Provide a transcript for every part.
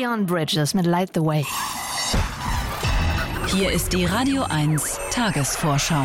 Leon Bridges mit Light the Way. Hier ist die Radio 1 Tagesvorschau.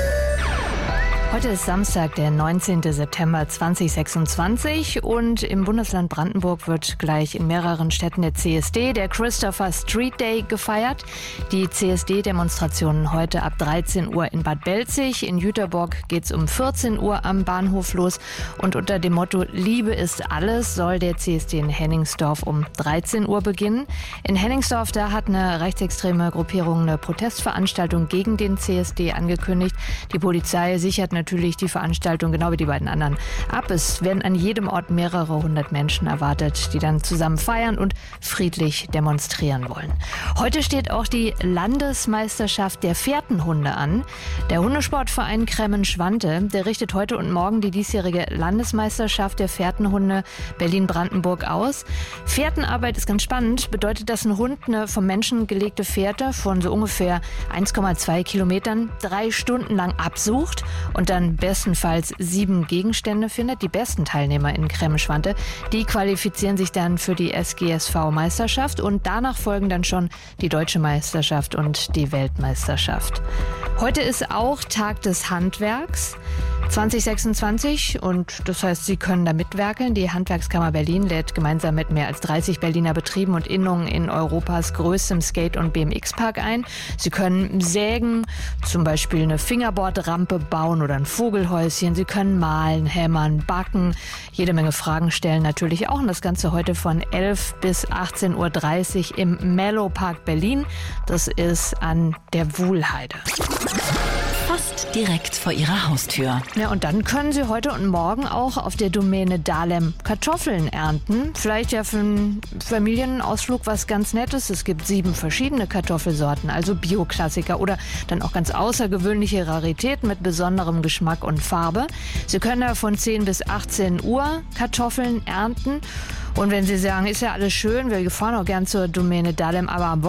Heute ist Samstag, der 19. September 2026 und im Bundesland Brandenburg wird gleich in mehreren Städten der CSD, der Christopher Street Day, gefeiert. Die CSD-Demonstrationen heute ab 13 Uhr in Bad Belzig. In Jüterbock geht es um 14 Uhr am Bahnhof los. Und unter dem Motto Liebe ist alles soll der CSD in Hennigsdorf um 13 Uhr beginnen. In Hennigsdorf, da hat eine rechtsextreme Gruppierung eine Protestveranstaltung gegen den CSD angekündigt. Die Polizei sichert natürlich die Veranstaltung, genau wie die beiden anderen, ab. Es werden an jedem Ort mehrere hundert Menschen erwartet, die dann zusammen feiern und friedlich demonstrieren wollen. Heute steht auch die Landesmeisterschaft der Fährtenhunde an. Der Hundesportverein Kremmen-Schwante, der richtet heute und morgen die diesjährige Landesmeisterschaft der Fährtenhunde Berlin-Brandenburg aus. Fährtenarbeit ist ganz spannend, bedeutet, dass ein Hund eine vom Menschen gelegte Fährte von so ungefähr 1,2 Kilometern 3 Stunden lang absucht und dann bestenfalls 7 Gegenstände findet. Die besten Teilnehmer in Kremmen-Schwante, die qualifizieren sich dann für die SGSV-Meisterschaft und danach folgen dann schon die Deutsche Meisterschaft und die Weltmeisterschaft. Heute ist auch Tag des Handwerks 2026 und das heißt, Sie können da mitwerkeln. Die Handwerkskammer Berlin lädt gemeinsam mit mehr als 30 Berliner Betrieben und Innungen in Europas größtem Skate- und BMX-Park ein. Sie können sägen, zum Beispiel eine Fingerboardrampe bauen oder ein Vogelhäuschen. Sie können malen, hämmern, backen, jede Menge Fragen stellen natürlich auch. Und das Ganze heute von 11 bis 18.30 Uhr im Mellow Park Berlin. Das ist an der Wuhlheide. Fast direkt vor Ihrer Haustür. Ja, und dann können Sie heute und morgen auch auf der Domäne Dahlem Kartoffeln ernten. Vielleicht ja für einen Familienausflug was ganz Nettes. Es gibt 7 verschiedene Kartoffelsorten, also Bio-Klassiker oder dann auch ganz außergewöhnliche Raritäten mit besonderem Geschmack und Farbe. Sie können da von 10 bis 18 Uhr Kartoffeln ernten. Und wenn Sie sagen, ist ja alles schön, wir fahren auch gern zur Domäne Dahlem, aber am